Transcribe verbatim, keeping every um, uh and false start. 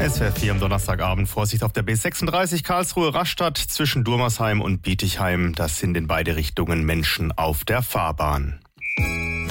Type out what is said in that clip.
S W R vier am Donnerstagabend. Vorsicht auf der B sechsunddreißig Karlsruhe-Rastatt zwischen Durmersheim und Bietigheim. Das sind in beide Richtungen Menschen auf der Fahrbahn.